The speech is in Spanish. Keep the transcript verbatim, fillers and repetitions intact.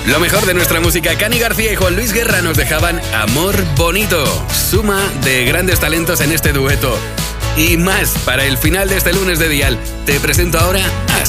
Lo mejor de nuestra música, Cani García y Juan Luis Guerra nos dejaban Amor Bonito, suma de grandes talentos en este dueto. Y más para el final de este lunes de Dial. Te presento ahora a